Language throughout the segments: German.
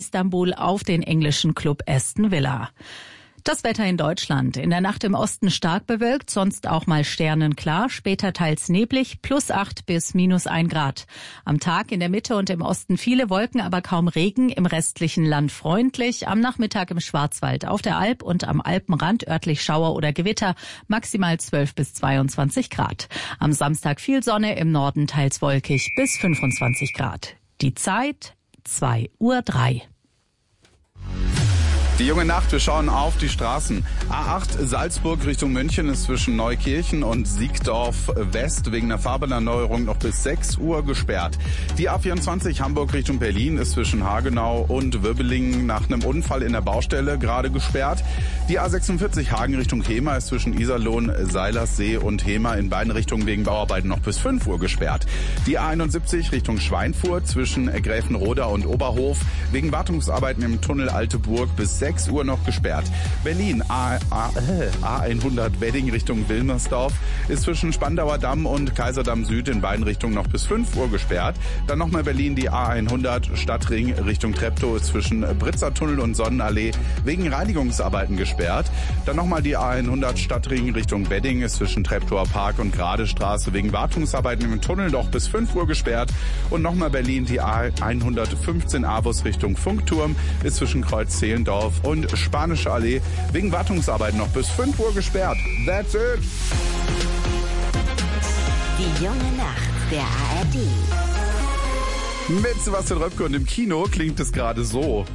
Istanbul auf den englischen Club Aston Villa. Das Wetter in Deutschland. In der Nacht im Osten stark bewölkt, sonst auch mal sternenklar, später teils neblig, +8 bis -1 Grad. Am Tag in der Mitte und im Osten viele Wolken, aber kaum Regen, im restlichen Land freundlich. Am Nachmittag im Schwarzwald, auf der Alp und am Alpenrand örtlich Schauer oder Gewitter, maximal 12 bis 22 Grad. Am Samstag viel Sonne, im Norden teils wolkig bis 25 Grad. Die Zeit 2:03 Uhr. Die junge Nacht, wir schauen auf die Straßen. A8 Salzburg Richtung München ist zwischen Neukirchen und Siegdorf West wegen der Fahrbahnerneuerung noch bis 6 Uhr gesperrt. Die A24 Hamburg Richtung Berlin ist zwischen Hagenau und Wirbelingen nach einem Unfall in der Baustelle gerade gesperrt. Die A46 Hagen Richtung Hemer ist zwischen Iserlohn, Seilerssee und Hemer in beiden Richtungen wegen Bauarbeiten noch bis 5 Uhr gesperrt. Die A71 Richtung Schweinfurt zwischen Gräfenroda und Oberhof wegen Wartungsarbeiten im Tunnel Alteburg bis 6 Uhr noch gesperrt. Berlin, A100 Wedding Richtung Wilmersdorf ist zwischen Spandauer Damm und Kaiserdamm Süd in beiden Richtungen noch bis 5 Uhr gesperrt. Dann nochmal Berlin, die A100 Stadtring Richtung Treptow ist zwischen Britzertunnel und Sonnenallee wegen Reinigungsarbeiten gesperrt. Dann nochmal die A100 Stadtring Richtung Wedding ist zwischen Treptower Park und Gradestraße wegen Wartungsarbeiten im Tunnel noch bis 5 Uhr gesperrt. Und nochmal Berlin, die A115 Avus Richtung Funkturm ist zwischen Kreuz-Zehlendorf und Spanische Allee wegen Wartungsarbeiten noch bis 5 Uhr gesperrt. That's it. Die junge Nacht der ARD. Mit Sebastian Röpke und im Kino klingt es gerade so.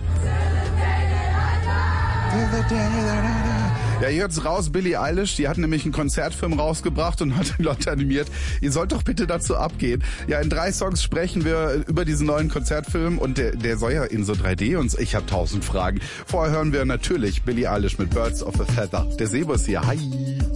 Ja, ihr hört's raus, Billie Eilish, die hat nämlich einen Konzertfilm rausgebracht und hat die Leute animiert. Ihr sollt doch bitte dazu abgehen. Ja, in 3 Songs sprechen wir über diesen neuen Konzertfilm und der soll ja in so 3D und ich habe 1000 Fragen. Vorher hören wir natürlich Billie Eilish mit Birds of a Feather. Der Sebo ist hier. Hi.